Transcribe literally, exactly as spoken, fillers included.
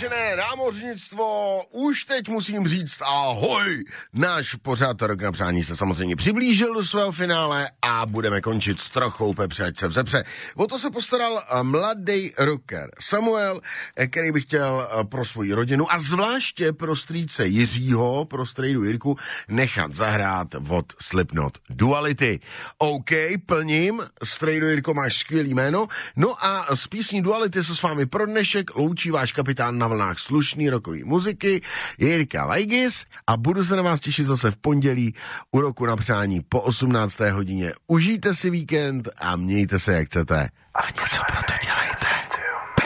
Vážené námořnictvo, už teď musím říct ahoj. Náš pořad Rok na přání se samozřejmě přiblížil do svého finále a budeme končit s trochou pepře, ať se vzepře. O to se postaral mladý rocker Samuel, který by chtěl pro svoji rodinu a zvláště pro strýce Jiřího, pro strejdu Jirku, nechat zahrát od Slipknot Duality. OK, plním, strejdu Jirko, máš skvělý jméno. No a z písní Duality se s vámi pro dnešek loučí váš kapitán na vlnách slušný rokový muziky Jirka Lajgis a budu se na vás těšit zase v pondělí u Roku na přání po osmnácté hodině. Užijte si víkend a mějte se jak chcete. A něco pro to dělej.